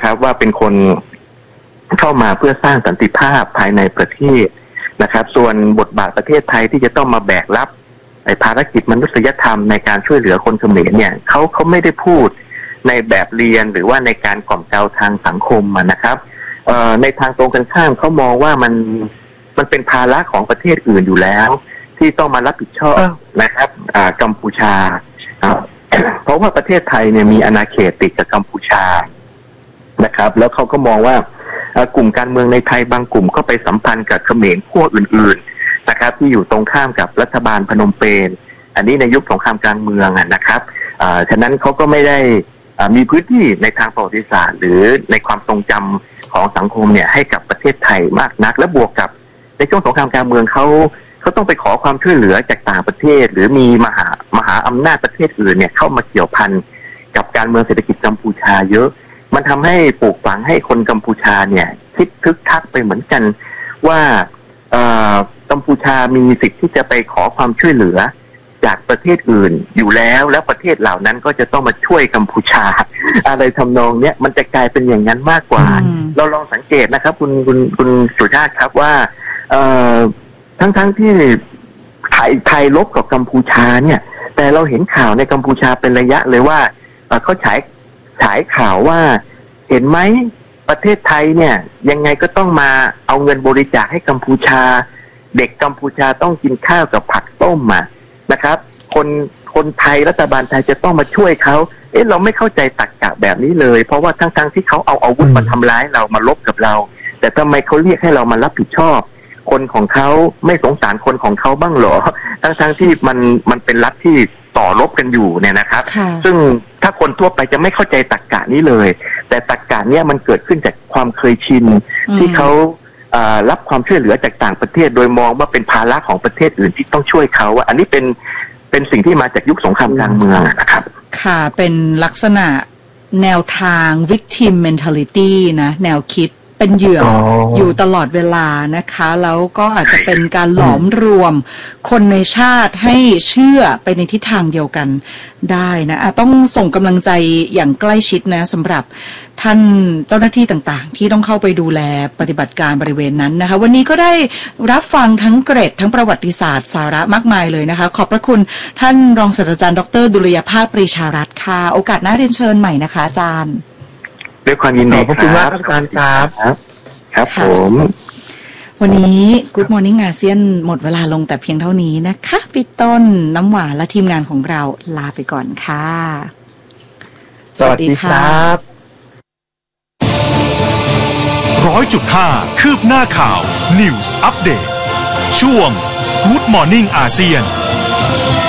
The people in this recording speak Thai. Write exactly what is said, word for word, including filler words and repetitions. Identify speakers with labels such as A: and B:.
A: นะครับว่าเป็นคนเข้ามาเพื่อสร้างสันติภาพภายในประเทศนะครับส่วนบทบาทประเทศไทยที่จะต้องมาแบกรับไอ้ภารกิจมนุษยธรรมในการช่วยเหลือคนเขมรเนี่ยเขาเขาไม่ได้พูดในแบบเรียนหรือว่าในการกล่อมเกลาทางสังคมนะครับเอ่อในทางตรงกันข้ามเขามองว่ามันมันเป็นภาระของประเทศอื่นอยู่แล้วที่ต้องมารับผิดชอบนะครับอ่ากัมพูชาเพราะว่าประเทศไทยเนี่ยมีอาณาเขตติดกับกัมพูชานะครับแล้วเขาก็มองว่ากลุ่มการเมืองในไทยบางกลุ่มก็ไปสัมพันธ์กับเขมรพวกอื่นๆนะครับที่อยู่ตรงข้ามกับรัฐบาลพนมเปญอันนี้ในยุคสงครามกลางเมืองนะครับฉะนั้นเขาก็ไม่ได้มีพื้นที่ในทางประวัติศาสตร์หรือในความทรงจำของสังคมเนี่ยให้กับประเทศไทยมากนักและบวกกับในช่วงสงครามกลางเมืองเขาเขาต้องไปขอความช่วยเหลือจากต่างประเทศหรือมีมหามหาอำนาจประเทศอื่นเนี่ยเข้ามาเกี่ยวพันกับการเมืองเศรษฐกิจกัมพูชาเยอะมันทำให้ปลูกฝังให้คนกัมพูชาเนี่ยคิดทึกทักไปเหมือนกันว่ากัมพูชามีสิทธิ์ที่จะไปขอความช่วยเหลือจากประเทศอื่นอยู่แล้วแล้วประเทศเหล่านั้นก็จะต้องมาช่วยกัมพูชาอะไรทำนองเนี้ยมันจะกลายเป็นอย่างนั้นมากกว่าเราลองสังเกตนะครับคุณคุณคุณสุชาติครับว่าทั้งทั้งที่ไทยไทยลบกับกัมพูชาเนี่ยแต่เราเห็นข่าวในกัมพูชาเป็นระยะเลยว่าเขาฉายฉายข่าวว่าเห็นไหมประเทศไทยเนี่ยยังไงก็ต้องมาเอาเงินบริจาคให้กัมพูชาเด็กกัมพูชาต้องกินข้าวกับผักต้มอ่ะนะครับคนคนไทยรัฐบาลไทยจะต้องมาช่วยเขาเอ๊ะเราไม่เข้าใจตรรกะแบบนี้เลยเพราะว่าทั้งๆที่เขาเอาอาวุธมาทำร้ายเรามาลบกับเราแต่ทำไมเขาเรียกให้เรามารับผิดชอบคนของเขาไม่สงสารคนของเขาบ้างเหรอทั้งๆที่มันมันเป็นรัฐที่ต่อรบกันอยู่เนี่ยนะครับซึ่งถ้าคนทั่วไปจะไม่เข้าใจตรรกะนี้เลยแต่ตรรกะเนี้ยมันเกิดขึ้นจากความเคยชินที่เขารับความช่วยเหลือจากต่างประเทศโดยมองว่าเป็นภาระของประเทศอื่นที่ต้องช่วยเขาอันนี้เป็นเป็นสิ่งที่มาจากยุคสงครามกลางเมืองนะครับ
B: ค่ะเป็นลักษณะแนวทาง victim mentality นะแนวคิดเป็นเหยื่อ oh. อยู่ตลอดเวลานะคะแล้วก็อาจจะเป็นการหลอมรวมคนในชาติให้เชื่อไปในทิศทางเดียวกันได้นะะต้องส่งกำลังใจอย่างใกล้ชิดนะสำหรับท่านเจ้าหน้าที่ต่างๆที่ต้องเข้าไปดูแลปฏิบัติการบริเวณนั้นนะคะวันนี้ก็ได้รับฟังทั้งเกร็ดทั้งประวัติศาสตร์สาระมากมายเลยนะคะขอบพระคุณท่านรองศาสตราจารย์ดรดุลยภาคปรีชารัตน์ค่ะโอกาสหน้าเรียนเชิญใหม่นะคะอาจารย์
A: ด้วยความยินดีครับขอบคุณมากอาจารย์ครับครับผม
B: วันนี้ Good Morning อาเซียนหมดเวลาลงแต่เพียงเท่านี้นะคะพี่ต้นน้ำหวานและทีมงานของเราลาไปก่อนค่ะ
A: สวัสดีครับ
C: ร้อยจุดห้าคืบหน้าข่าว News Update ช่วง Good Morning อาเซียน